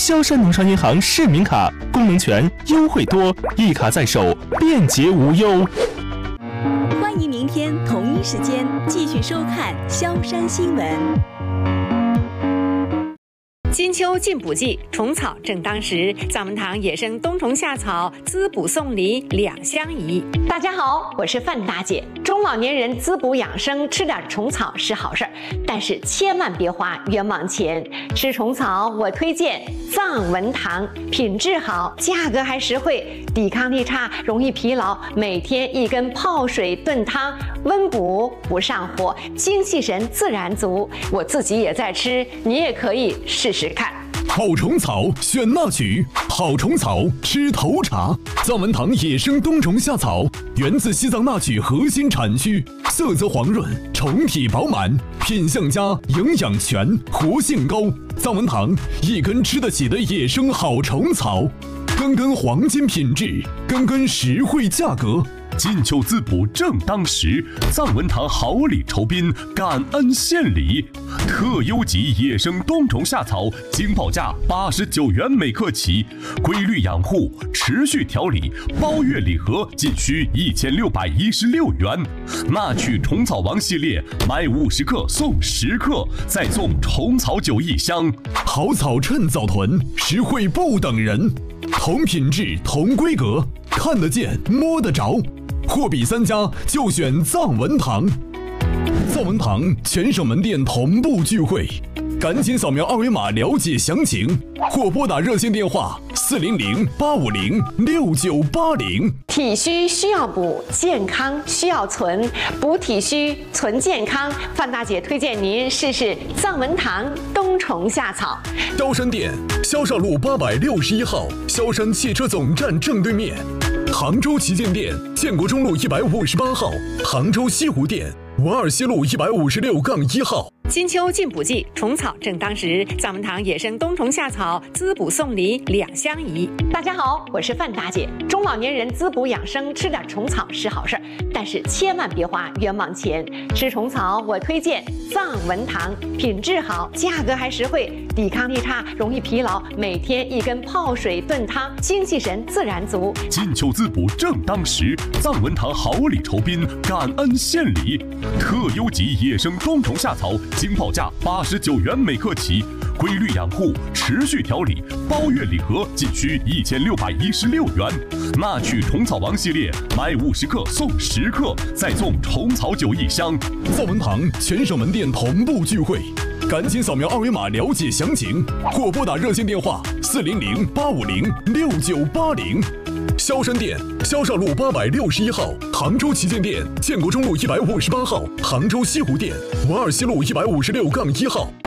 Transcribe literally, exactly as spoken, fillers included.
萧山农商银行市民卡，功能全，优惠多，一卡在手，便捷无忧。 欢迎明天同一时间继续收看萧山新闻。 金秋进补季，虫草正当时，藏文堂野生冬虫夏草滋补送礼两相宜。大家好，我是范大姐。中老年人滋补养生，吃点虫草是好事儿，但是千万别花冤枉钱。吃虫草，我推荐藏文堂，品质好，价格还实惠，抵抗力差，容易疲劳，每天一根泡水炖汤，温补不上火，精气神自然足。我自己也在吃，你也可以试试看。 好虫草选那曲，好虫草吃头茶。藏文堂野生冬虫夏草源自西藏那曲核心产区，色泽黄润，虫体饱满，品相佳，营养全，活性高。藏文堂一根吃得起的野生好虫草，根根黄金品质，根根实惠价格。 金秋滋补正当时，藏文堂好礼酬宾，感恩献礼。特优级野生冬虫夏草，经报价八十九元每克起，规律养护，持续调理，包月礼盒仅需一千六百一十六元。那曲虫草王系列，买五十克送十克，再送虫草酒一箱。 好草趁早囤，实惠不等人。同品质同规格，看得见摸得着。货比三家就选藏文堂。藏文堂全省门店同步聚会，赶紧扫描二维码了解详情，或拨打热线电话四零零八五零六九八零。 体虚需要补，健康需要存，补体虚存健康。范大姐推荐您试试藏文堂冬虫夏草。 萧山店，萧少路八百六十一号，萧山汽车总站正对面。杭州旗舰店，建国中路一百五十八号，杭州西湖店，文二西路一百五十六杠一号。 金秋进补季，虫草正当时，藏文堂野生冬虫夏草滋补送礼两相宜。大家好，我是范大姐。中老年人滋补养生，吃点虫草是好事儿，但是千万别花冤枉钱。吃虫草，我推荐藏文堂，品质好，价格还实惠，抵抗力差，容易疲劳，每天一根泡水炖汤，精气神自然足。 金秋滋补正当时，藏文堂好礼酬宾，感恩献礼。特优级野生冬虫夏草，经报价八十九元每克起，规律养护，持续调理，包月礼盒仅需一千六百一十六元。那曲虫草王系列，买五十克送十克，再送虫草酒一箱。 藏文堂全省门店同步聚会，赶紧扫描二维码了解详情，或拨打热线电话四零零八五零六九八零。萧山店，萧少路八百六十一号，杭州旗舰店，建国中路一百五十八号，杭州西湖店，文二西路一百五十六杠一号。